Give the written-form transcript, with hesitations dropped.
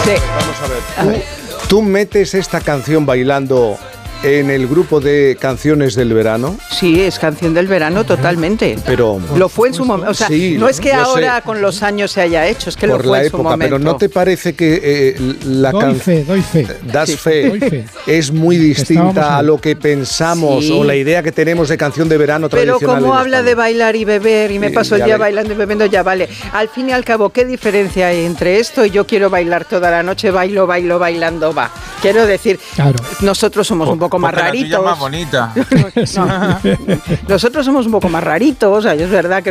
Vamos a ver. ¿Tú metes esta canción bailando en el grupo de canciones del verano? Sí, es canción del verano totalmente. Pero lo fue en su momento. O sea, sí, no es que ahora con los años se haya hecho, es que lo fue en su momento. Pero ¿no te parece que la canción... Doy fe. Das fe. Es muy distinta a lo que pensamos o la idea que tenemos de canción de verano tradicional? Pero como habla de bailar y beber y me paso el día bailando y bebiendo, ya vale. Al fin y al cabo, ¿qué diferencia hay entre esto y yo quiero bailar toda la noche, bailando, va? Quiero decir, nosotros somos un poco más raritos. La tuya es más bonita. Nosotros somos un poco más raritos, o sea, es verdad que